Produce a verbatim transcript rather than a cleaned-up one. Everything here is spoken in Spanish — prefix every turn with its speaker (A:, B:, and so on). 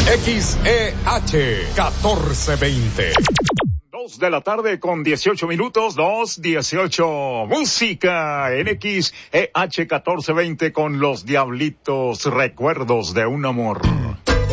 A: X E H catorce veinte.
B: Dos de la tarde con dieciocho minutos, dos dieciocho. Música en X E H catorce veinte con los Diablitos, recuerdos de un amor.